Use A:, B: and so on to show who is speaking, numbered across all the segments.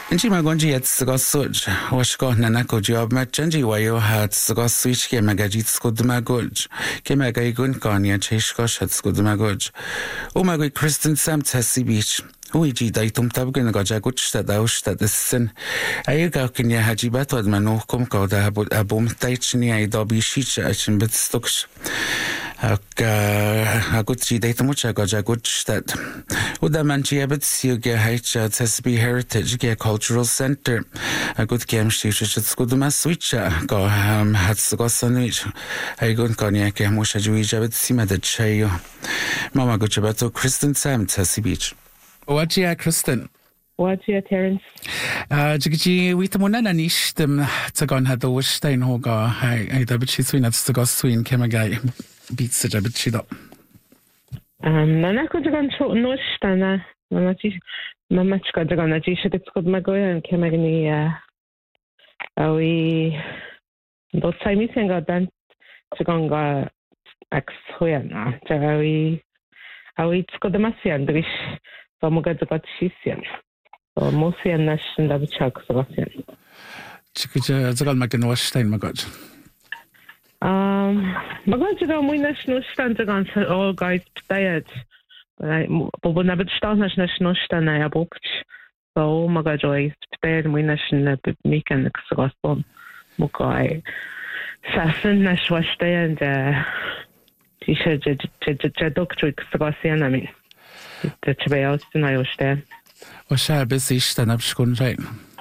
A: Inchi magonji et sgossuj, washko nanako job matchanji wayo hat sgossuj ke magajit skudmagoj, ke magaigun kanya cheshkosh hat skudmagoj. O magoi Kristen Sam Tessie Beach. Uiji daitum tabgen gajagut stad ausstad essen. Ayga kinya hajibat wad manuhkum kauda abum taitchni ay dobi shicha achin bitstuks. Gut sie deitum ucha gajagut stad. Uda manchi abit siuge haicha Tesby Heritage ge Cultural Center. Gut kem stisha skuduma switcha go hatsugosanich. Aygun kanya ke musha juija bit simada chayo. Mama guchabato Kristen Sam Tessie Beach.
B: Wajia Kristen.
C: Wajia Terence.
B: Jigji witamuna na nishtem tagon hado wishtain hoga hai dabichi swin at tago swin kemagai beats dabichi do.
C: Nana ko tagon so nostana. Mama chka tagon na jisha tskod magoya kemagni awi do tsami senga dan tagon ga ex hoyana. Awi tskod masian drish. Mogę zobaczyć się. Muszę nasz dawiczak zobaczyć.
B: Czy zagal ma gen wasztain magod?
C: Magod zagal mój nasz nostan zagal all guys ptajać. Bo nawet stał nasz nostan na jabłkć. Bo magod joy ptajać mój nasz miken zobaczą. Mogę sasyn nasz wasztain dzisiaj że doktor zobaczyć na mnie. Det tror også når jeg står.
B: Og så er besidst den abskon rein.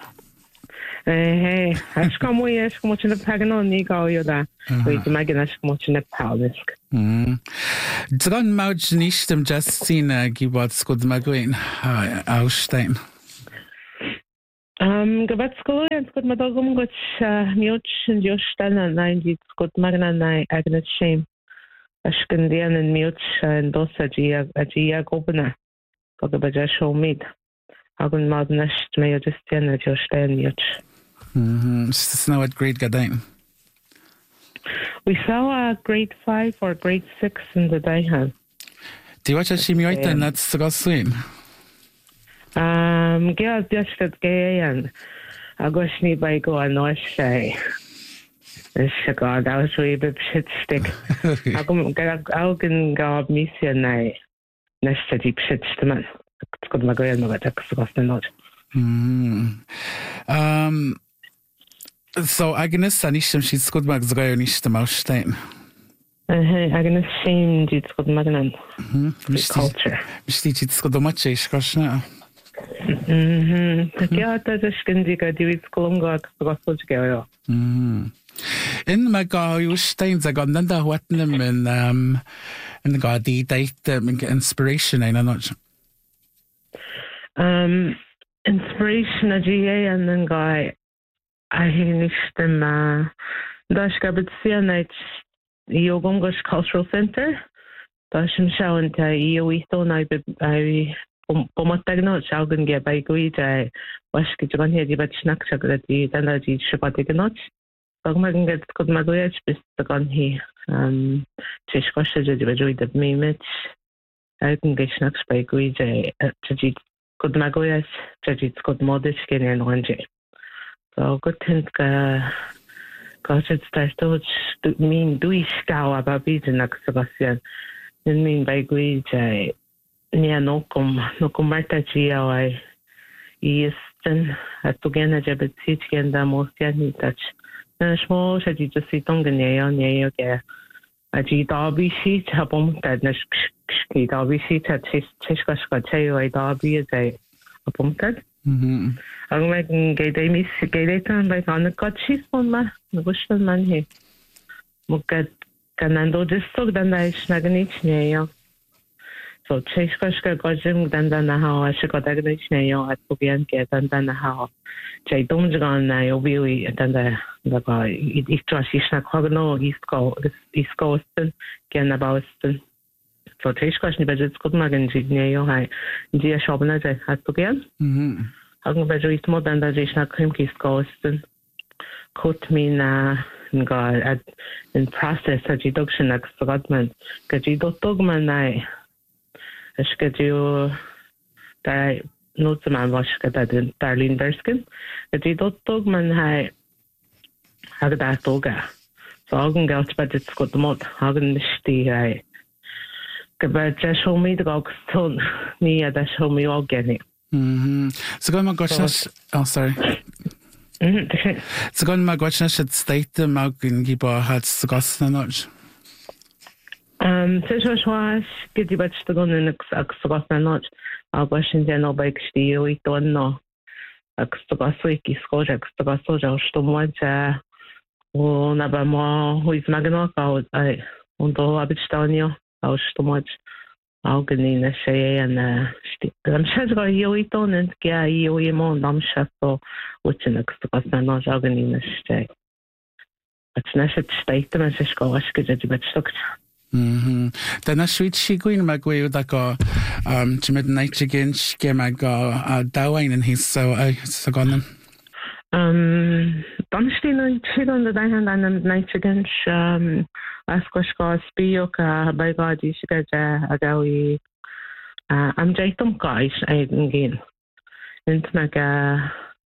C: Hey, jeg skal må til pege noen nye gav jo da. Og ikke meg jeg skal må til paulisk.
B: Dran maud nicht dem Justina gibat skud magoin ausstein.
C: Gabat skolo en skud madogum got miot and jostana nine dit skud magna nine agnet shame. Ashkendian and mute and dosa gia gobna. Gogabaja show meet. Agun madnest may just at your stand yet.
B: Snow at grade gadain.
C: We saw a grade 5 or grade 6 in the Daihan.
B: Do you watch a shimioita and that's the swim?
C: Girl just at gay and Agoshni by go and no shay. God, I was really a shit stick. I'll go mission I nested deep shit to man. It's good my grandmother takes off the note.
B: So Agnes Sanisham she's good mag zgayonistem ausstein.
C: Agnes shame it's good magnan. Culture.
B: Mishti it's good mache ishkoshna.
C: Ja, das ist gendiga die wit kolonga gospel geo.
B: In my go you stein zagon nanda watnem in go di date inspiration I not.
C: Inspiration a GA and then guy I nicht dem das gabet sehr night Yogongosh Cultural Center. Das im schauen da ich to I Pomotagno chaugun ge by guida was kijon hedi bat snack sagrati tanaji shpategnot. Pagmagen get kod magoyach bis tagon hi chishkosh jadi bajoid the mimit. I can get snacks by guida jadi kod magoyach jadi kod modich genen onje. So good think gosh it's started mean duis stau aber bizenak Sebastian. Then mean by guida Nia no com Marta Gia I Easton at Tugana Jabetich and the Mosiani touch. And small said you just sit on the neo a G Derby sheet, a bomb that Nashki Derby sheet at Cheshkashka Chayo, I Derby as a bomb that. I'm making gay day miss gay later like on the cut she's on my Russian man here. Mukat Canando just took the nice Naganich neo. So Cheshkashka Gojim Dandana how I should got Agnishneo at Pugian get Dandana how Jay Domjagan Nayobi and the East Trashishna Cogno East Coaston Ganaboston. So Cheshkashni budgets good magan Jigneo High Gia Shobna at Pugian. I'm going to more than the Jishna Krimkis Coaston. Cut me na God in process a deduction at Scotland. Gajido Togman I schedule that Note man was Darlene Berskin. Die dotog man hai hag da toga. So hagen geld bei dit skot mod hagen sti hai. Gebe just show me the gogstone me that show me all getting.
B: So go my gosh, sorry. So go my gosh, state the magin giba had so gas na notch.
C: So was get die batch to go in so gas na notch. A bashin den obek sti I don't know. So gas wiki skoja so gas soja što moja o na ba mo hu iz magno ka ai und do abitstanio aus što moja Augenina sé an am se go joitonen ge mo am se so unak was na no augenina ste. At na se state man se go as ge bet stokt.
B: Den a sweet si gwyn ma gwe da go med nitrogen ge ma go dawain an his so gonnen.
C: Dan stehen an der hand an nitrogen asco spio ka by god is agawi am jaitum guys gin int naga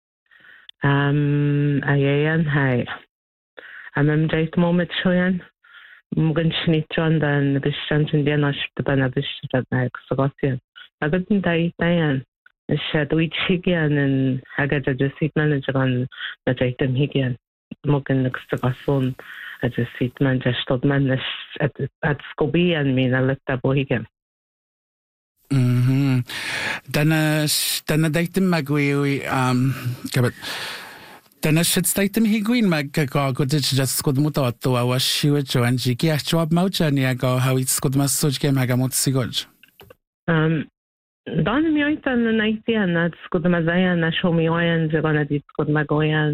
C: ayan hai am jait moment shoyan mugan snitron dan bishan den as de bana bishan na exogasian agadin tayan Shadowy chicken and Hagaja just seat manager on the item higian. Mogan next to Gasson as a seat manager stood man at Scobie and me, I looked up Bohigan.
B: Then a datum magui, then a should state him he green mag go just good mutato. I was she would join Jiki. I job moucha niago how it's good message game Hagamot Sigurge.
C: Dan mi oitan na naitian at skod mazayan na show mi oyan zagana dit skod magoyan